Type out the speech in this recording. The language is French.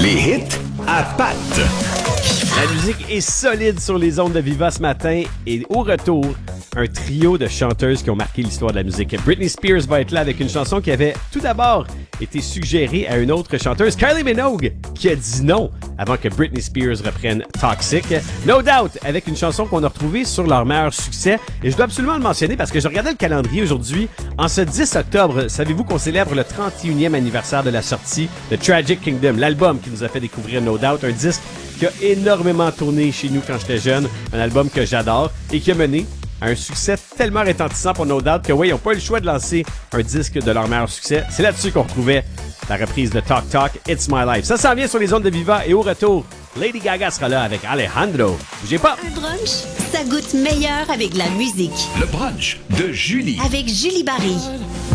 Les hits à pattes. La musique est solide sur les ondes de Viva ce matin et au retour, un trio de chanteuses qui ont marqué l'histoire de la musique. Britney Spears va être là avec une chanson qui avait tout d'abord été suggérée à une autre chanteuse, Kylie Minogue, qui a dit non avant que Britney Spears reprenne Toxic. No Doubt avec une chanson qu'on a retrouvée sur leur meilleur succès. Et je dois absolument le mentionner parce que je regardais le calendrier aujourd'hui. En ce 10 octobre, savez-vous qu'on célèbre le 31e anniversaire de la sortie de Tragic Kingdom, l'album qui nous a fait découvrir No Doubt, un disque qui a énormément tourné chez nous quand j'étais jeune, un album que j'adore et qui a mené à un succès tellement retentissant pour No Doubt que oui, ils n'ont pas eu le choix de lancer un disque de leur meilleur succès. C'est là-dessus qu'on retrouvait la reprise de Talk Talk, It's My Life. Ça s'en vient sur les ondes de Viva et au retour, Lady Gaga sera là avec Alejandro. Bougez pas! Un brunch, ça goûte meilleur avec la musique. Le brunch de Julie. Avec Julie Barry.